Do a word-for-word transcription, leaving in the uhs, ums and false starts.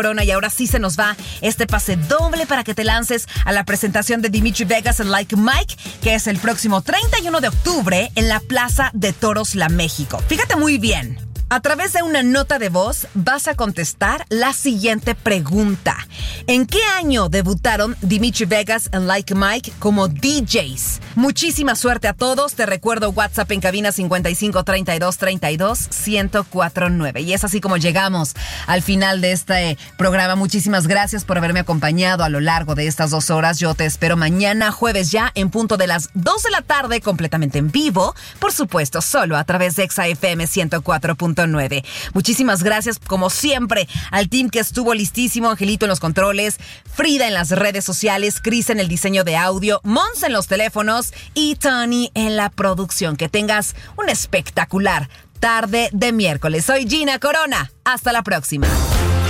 Corona, y ahora sí se nos va este pase doble para que te lances a la presentación de Dimitri Vegas en Like Mike, que es el próximo treinta y uno de octubre en la Plaza de Toros La México. Fíjate muy bien. A través de una nota de voz vas a contestar la siguiente pregunta. ¿En qué año debutaron Dimitri Vegas y Like Mike como D Js? Muchísima suerte a todos. Te recuerdo WhatsApp en cabina cincuenta y cinco, treinta y dos, treinta y dos, ciento cuatro nueve. Y es así como llegamos al final de este programa. Muchísimas gracias por haberme acompañado a lo largo de estas dos horas. Yo te espero mañana jueves ya en punto de las dos de la tarde, completamente en vivo. Por supuesto, solo a través de Exa F M ciento cuatro punto nueve. Muchísimas gracias, como siempre, al team que estuvo listísimo: Angelito en los controles, Frida en las redes sociales, Cris en el diseño de audio, Mons en los teléfonos y Tony en la producción. Que tengas una espectacular tarde de miércoles. Soy Gina Corona. Hasta la próxima.